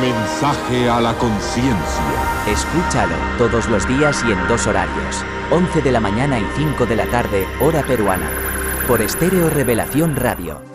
mensaje a la conciencia. Escúchalo todos los días y en 2 horarios. 11 de la mañana y 5 de la tarde, hora peruana. Por Estéreo Revelación Radio.